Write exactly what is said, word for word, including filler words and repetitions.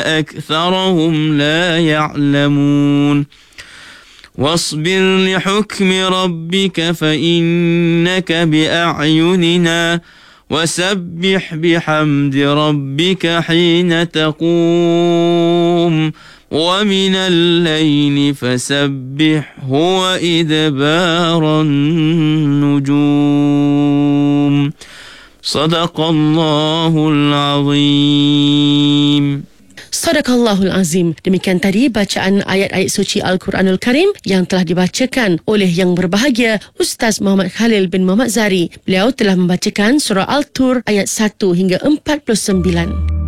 أكثرهم لا يعلمون واصبر لحكم ربك فإنك بأعيننا وسبح بحمد ربك حين تقوم ومن الليل فسبحه وإدبار النجوم صدق الله العظيم. Sadaqallahul Azim. Demikian tadi bacaan ayat-ayat suci Al-Quranul Karim yang telah dibacakan oleh yang berbahagia Ustaz Muhammad Khalil bin Muhammad Zari. Beliau telah membacakan surah Al-Tur ayat satu hingga empat puluh sembilan.